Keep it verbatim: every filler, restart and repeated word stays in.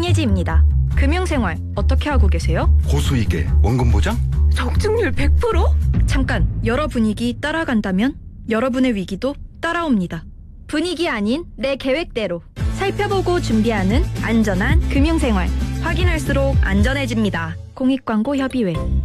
신예지입니다. 금융생활 어떻게 하고 계세요? 고수익에 원금 보장? 적중률 백 퍼센트? 잠깐, 여러 분위기 따라간다면 여러분의 위기도 따라옵니다. 분위기 아닌 내 계획대로 살펴보고 준비하는 안전한 금융생활. 확인할수록 안전해집니다. 공익광고 협의회.